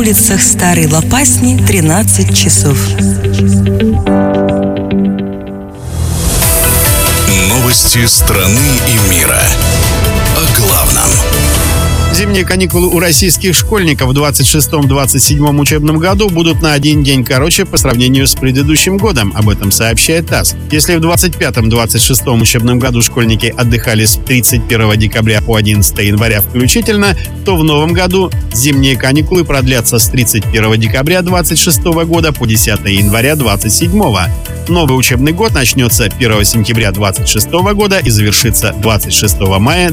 улицах Старой Лопасни 13 часов. Новости страны и мира. О главном. Зимние каникулы у российских школьников в 26-27 учебном году будут на один день короче по сравнению с предыдущим годом, об этом сообщает ТАСС. Если в 25-26 учебном году школьники отдыхали с 31 декабря по 11 января включительно, то в новом году зимние каникулы продлятся с 31 декабря 26 года по 10 января 27. Новый учебный год начнется 1 сентября 26 года и завершится 26 мая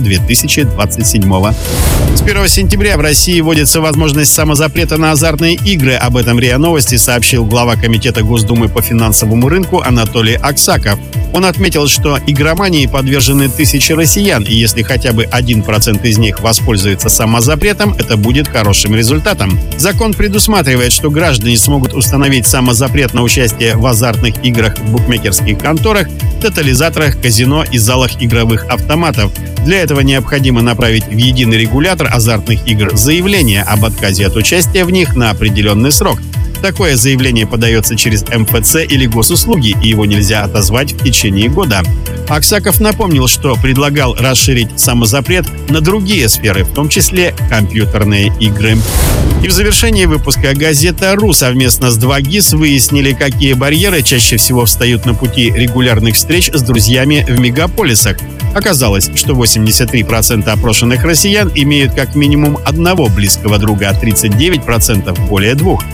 2027. С 1 сентября в России вводится возможность самозапрета на азартные игры. Об этом РИА Новости сообщил глава Комитета Госдумы по финансовому рынку Анатолий Аксаков. Он отметил, что игромании подвержены тысячи россиян, и если хотя бы 1% из них воспользуется самозапретом, это будет хорошим результатом. Закон предусматривает, что граждане смогут установить самозапрет на участие в азартных играх в букмекерских конторах, тотализаторах, казино и залах игровых автоматов. Для этого необходимо направить в единый регулятор азартных игр заявление об отказе от участия в них на определенный срок. Такое заявление подается через МФЦ или госуслуги, и его нельзя отозвать в течение года. Аксаков напомнил, что предлагал расширить самозапрет на другие сферы, в том числе компьютерные игры. И в завершении выпуска газета «Ру» совместно с 2GIS выяснили, какие барьеры чаще всего встают на пути регулярных встреч с друзьями в мегаполисах. Оказалось, что 83% опрошенных россиян имеют как минимум одного близкого друга, а 39% более двух.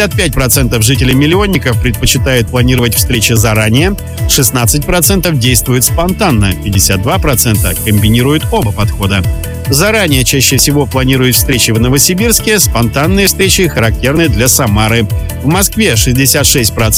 65% жителей миллионников предпочитают планировать встречи заранее, 16% действуют спонтанно, 52% комбинируют оба подхода. Заранее чаще всего планируют встречи в Новосибирске, спонтанные встречи характерны для Самары. В Москве 66%